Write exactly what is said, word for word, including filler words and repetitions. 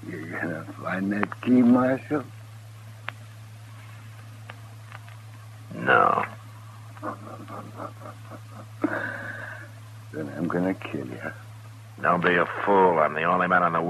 You gonna find that key, Marshal? No. Then I'm gonna kill you. Don't be a fool. I'm the only man on the